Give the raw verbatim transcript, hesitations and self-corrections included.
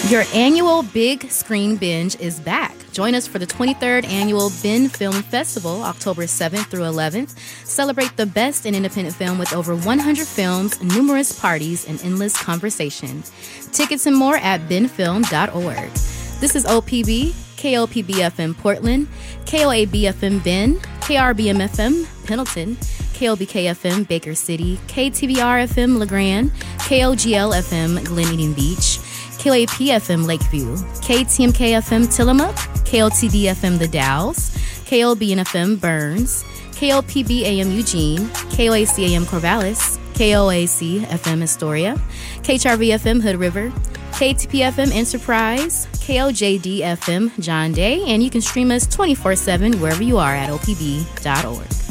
Your annual Big Screen Binge is back. Join us for the twenty-third Annual Ben Film Festival, October seventh through eleventh. Celebrate the best in independent film with over one hundred films, numerous parties, and endless conversation. Tickets and more at ben film dot org. This is O P B, K O P B F M Portland, K O A B F M Ben, K R B M F M Pendleton, K O B K F M Baker City, K T V R F M LeGrand, K O G L F M Glen Eden Beach, K O A P F M Lakeview, K T M K F M Tillamook, K O T D F M The Dalles, K O B N F M Burns, K O P B A M Eugene, K O A C A M Corvallis, K O A C F M Astoria, K H R V F M Hood River, K T P F M Enterprise, K O J D F M John Day, and you can stream us twenty-four seven wherever you are at O P B dot org.